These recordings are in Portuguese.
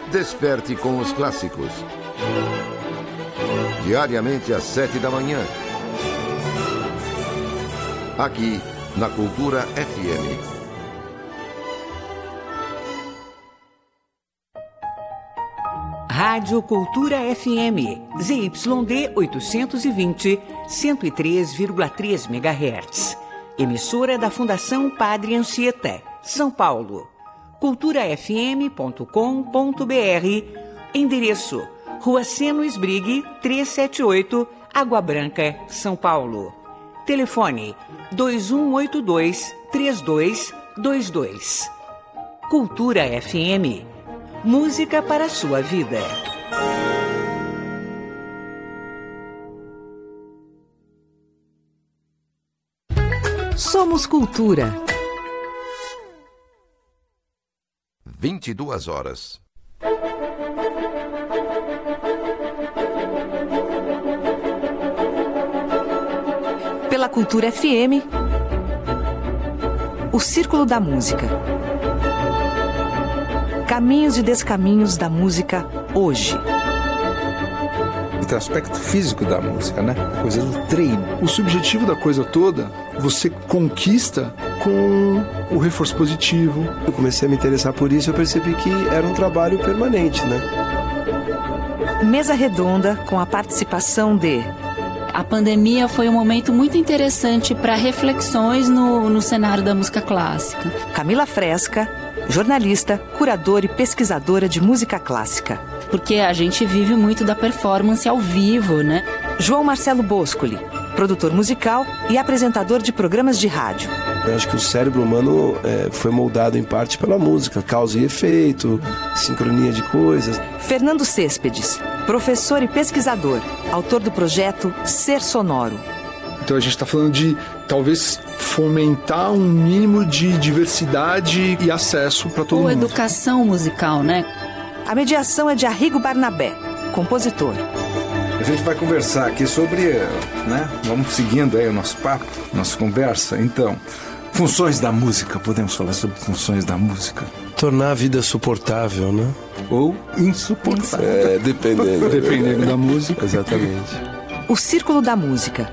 Desperte com os clássicos. Diariamente às 7 da manhã. Aqui na Cultura FM. Rádio Cultura FM, ZYD 820, 103,3 MHz. Emissora da Fundação Padre Anchieta, São Paulo. culturafm.com.br. Endereço: Rua Seno Esbrigue, 378, Água Branca, São Paulo. Telefone: 2182-3222. Cultura FM. Música para a sua vida. Somos Cultura. 22 horas. Pela Cultura FM, o Círculo da Música. Caminhos e descaminhos da música hoje. Tem o aspecto físico da música, né? A coisa do treino. O subjetivo da coisa toda, você conquista com o reforço positivo. Eu comecei a me interessar por isso e eu percebi que era um trabalho permanente, né? Mesa redonda com a participação de... A pandemia foi um momento muito interessante para reflexões no cenário da música clássica. Camila Fresca, jornalista, curadora e pesquisadora de música clássica. Porque a gente vive muito da performance ao vivo, né? João Marcelo Boscoli, produtor musical e apresentador de programas de rádio. Eu acho que o cérebro humano foi moldado em parte pela música, causa e efeito, sincronia de coisas. Fernando Céspedes, professor e pesquisador, autor do projeto Ser Sonoro. Então a gente está falando de, talvez, fomentar um mínimo de diversidade e acesso para todo mundo. Ou educação musical, né? A mediação é de Arrigo Barnabé, compositor. A gente vai conversar aqui sobre, né? Vamos seguindo aí o nosso papo, nossa conversa. Então, funções da música, podemos falar sobre funções da música? Tornar a vida suportável, né? Ou insuportável. Dependendo. Dependendo da música. Exatamente. O Círculo da Música.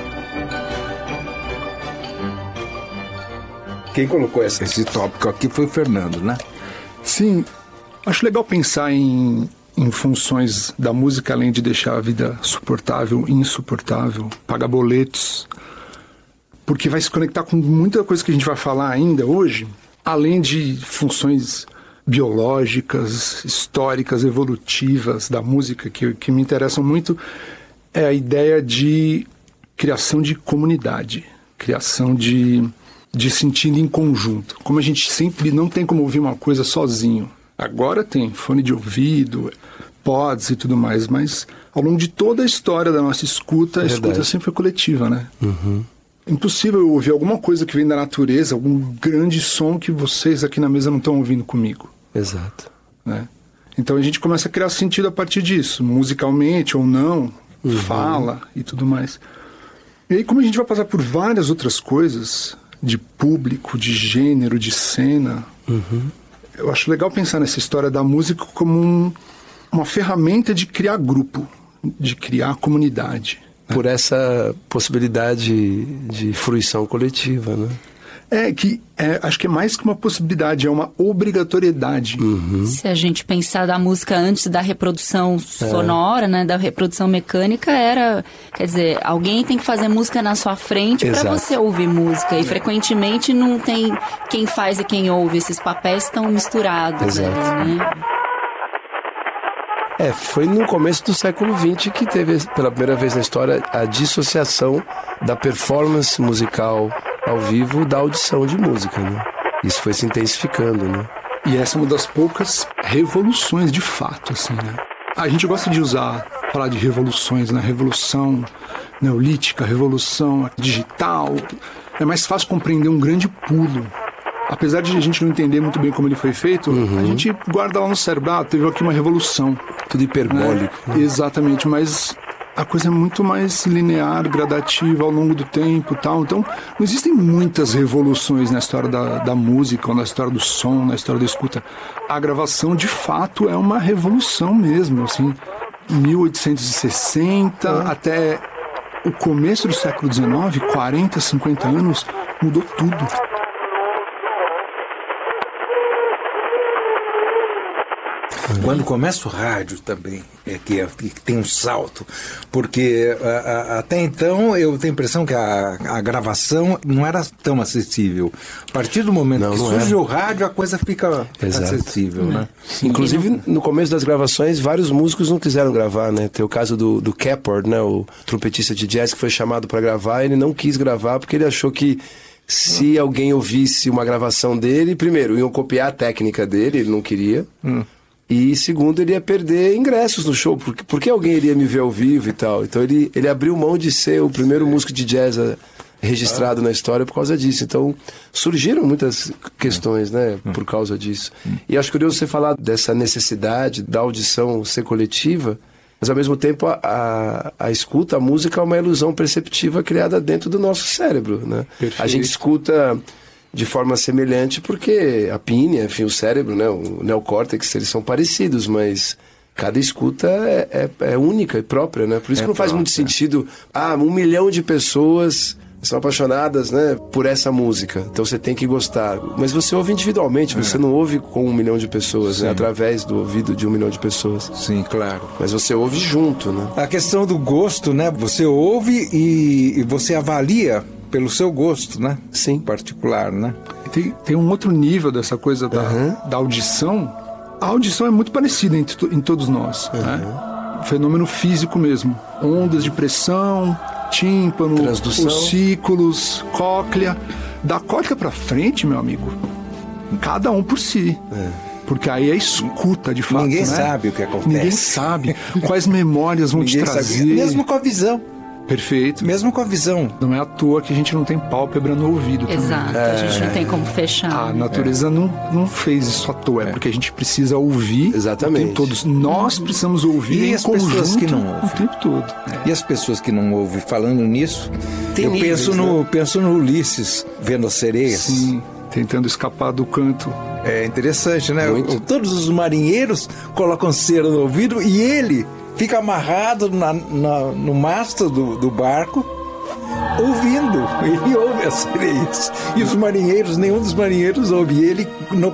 Quem colocou esse tópico aqui foi o Fernando, né? Sim, acho legal pensar em funções da música, além de deixar a vida suportável, insuportável, pagar boletos, porque vai se conectar com muita coisa que a gente vai falar ainda hoje, além de funções biológicas, históricas, evolutivas da música, que me interessam muito, é a ideia de criação de comunidade, criação de sentido em conjunto. Como a gente sempre não tem como ouvir uma coisa sozinho. Agora tem fone de ouvido, pods e tudo mais, mas ao longo de toda a história da nossa escuta, a escuta sempre foi coletiva, né? Uhum. Impossível eu ouvir alguma coisa que vem da natureza, algum grande som que vocês aqui na mesa não estão ouvindo comigo. Exato. Né? Então a gente começa a criar sentido a partir disso, musicalmente ou não, fala e tudo mais. E aí, como a gente vai passar por várias outras coisas, de público, de gênero, de cena, eu acho legal pensar nessa história da música como uma ferramenta de criar grupo, de criar comunidade. Né? Por essa possibilidade de fruição coletiva, né? Acho que é mais que uma possibilidade, é uma obrigatoriedade. Se a gente pensar da música antes da reprodução sonora, né, da reprodução mecânica, quer dizer, alguém tem que fazer música na sua frente para você ouvir música. E frequentemente não tem quem faz e quem ouve, esses papéis estão misturados. Né? Foi no começo do século XX que teve, pela primeira vez na história, a dissociação da performance musical ao vivo da audição de música, né? Isso foi se intensificando, né? E essa é uma das poucas revoluções de fato, assim, né? A gente gosta de falar de revoluções, né? Revolução neolítica, revolução digital. É mais fácil compreender um grande pulo. Apesar de a gente não entender muito bem como ele foi feito, a gente guarda lá no cérebro, teve aqui uma revolução. Tudo hiperbólico. Né? Exatamente, mas a coisa é muito mais linear, gradativa ao longo do tempo e tal. Então, não existem muitas revoluções na história da música, ou na história do som, na história da escuta. A gravação, de fato, é uma revolução mesmo, assim. 1860 até o começo do século XIX, 40, 50 anos, mudou tudo. Quando começa o rádio também, que tem um salto, porque até então eu tenho a impressão que a gravação não era tão acessível. A partir do momento que surge o rádio, a coisa fica acessível, né? Inclusive, no começo das gravações, vários músicos não quiseram gravar, né? Tem o caso do Keppard, né? O trompetista de jazz que foi chamado para gravar, ele não quis gravar porque ele achou que se alguém ouvisse uma gravação dele, primeiro, iam copiar a técnica dele, ele não queria. E segundo, ele ia perder ingressos no show, porque alguém iria me ver ao vivo e tal. Então ele abriu mão de ser o primeiro músico de jazz registrado na história por causa disso. Então surgiram muitas questões, né, por causa disso. E acho curioso você falar dessa necessidade da audição ser coletiva, mas ao mesmo tempo a escuta, a música é uma ilusão perceptiva criada dentro do nosso cérebro, né? A gente escuta de forma semelhante porque a pínia, enfim, o cérebro, né, o neocórtex, eles são parecidos, mas cada escuta é única e própria, né? Por isso que não faz muito sentido 1 milhão de pessoas são apaixonadas, né, por essa música, então você tem que gostar, mas você ouve individualmente, você não ouve com 1 milhão de pessoas, né, através do ouvido de 1 milhão de pessoas. Sim, claro. Mas você ouve junto, né? A questão do gosto, né, você ouve e você avalia pelo seu gosto, né? Sim. Particular, né? Tem um outro nível dessa coisa da audição. A audição é muito parecida em todos nós, né? Fenômeno físico mesmo. Ondas de pressão, tímpano, ossículos, cóclea. Da cóclea pra frente, meu amigo, cada um por si. Porque aí é escuta, de fato. Ninguém né? sabe o que acontece. Ninguém sabe quais memórias vão te trazer. Sabe. Mesmo com a visão. Perfeito. Mesmo com a visão. Não é à toa que a gente não tem pálpebra no ouvido. Exato, a gente não tem como fechar. A natureza não fez isso à toa, porque a gente precisa ouvir. Exatamente. Todos nós precisamos ouvir e as pessoas que não ouvem o tempo todo. E as pessoas que não ouvem, falando nisso, eu penso no Ulisses vendo as sereias. Sim, tentando escapar do canto. É interessante, né? Todos os marinheiros colocam cera no ouvido e ele fica amarrado no mastro do barco, ouvindo. Ele ouve as sereias. E os marinheiros, nenhum dos marinheiros ouve. E ele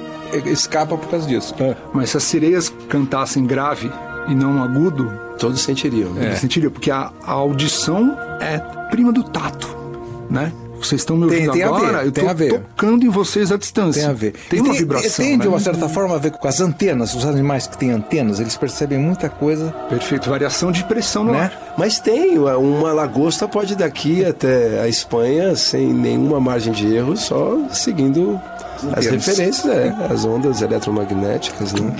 escapa por causa disso. Mas se as sereias cantassem grave e não agudo, todos sentiriam. Né? Eles sentiriam, porque a audição é prima do tato, né? Vocês estão me ouvindo agora, eu estou tocando em vocês à distância. Tem a ver. Tem uma vibração, Tem, de uma certa forma, a ver com as antenas. Os animais que têm antenas, eles percebem muita coisa. Perfeito, variação de pressão no ar. Mas tem, uma lagosta pode ir daqui até a Espanha sem nenhuma margem de erro, só seguindo as referências, as ondas eletromagnéticas, né?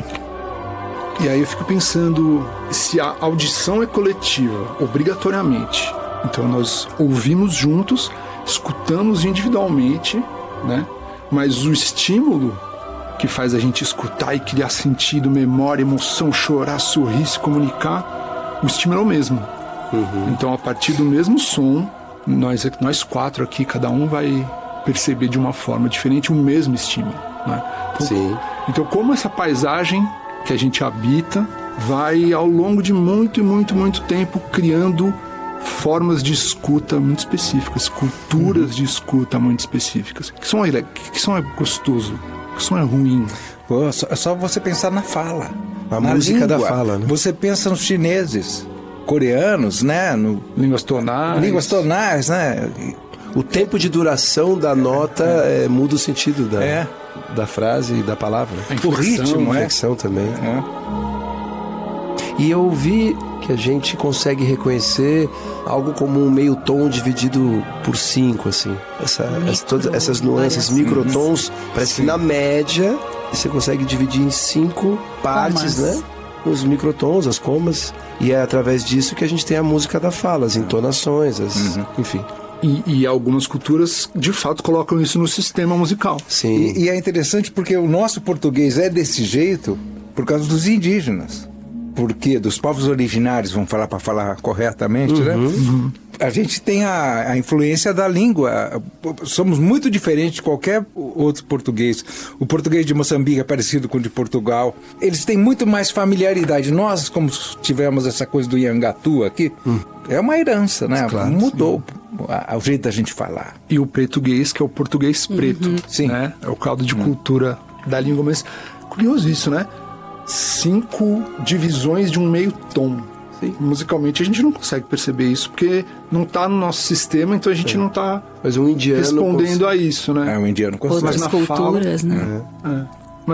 E aí eu fico pensando, se a audição é coletiva, obrigatoriamente, então nós ouvimos juntos, escutamos individualmente, né? Mas o estímulo que faz a gente escutar e criar sentido, memória, emoção, chorar, sorrir, se comunicar, o estímulo é o mesmo. Então, a partir do mesmo som, nós quatro aqui, cada um vai perceber de uma forma diferente o mesmo estímulo, né? Então, como essa paisagem que a gente habita vai, ao longo de muito tempo, criando formas de escuta muito específicas, culturas de escuta muito específicas. Que som é gostoso? Que som é ruim? É só você pensar na fala. A música língua. Da fala, né? Você pensa nos chineses, coreanos, né? Línguas tonais, né? O tempo de duração da nota muda o sentido da frase e da palavra. O ritmo, a inflexão também. E eu ouvi que a gente consegue reconhecer algo como um meio tom dividido por 5, assim. Todas essas nuances, microtons, parece que na média você consegue dividir em 5 partes, né? Os microtons, as comas. E é através disso que a gente tem a música da fala, as entonações, enfim. E algumas culturas, de fato, colocam isso no sistema musical. Sim. E é interessante porque o nosso português é desse jeito por causa dos indígenas. porque dos povos originários, vamos falar para falar corretamente, né? A gente tem a influência da língua. Somos muito diferentes de qualquer outro português. O português de Moçambique é parecido com o de Portugal. Eles têm muito mais familiaridade. Nós, como tivemos essa coisa do Iangatu aqui, é uma herança, né? Claro, mudou o jeito da gente falar. E o português, que é o português preto, sim, né? É o caldo de cultura da língua. Mas curioso isso, né? 5 divisões de um meio tom. Sim. Musicalmente a gente não consegue perceber isso, porque não está no nosso sistema, então a gente não está respondendo a isso, né? Um indiano consegue. Outras culturas, né?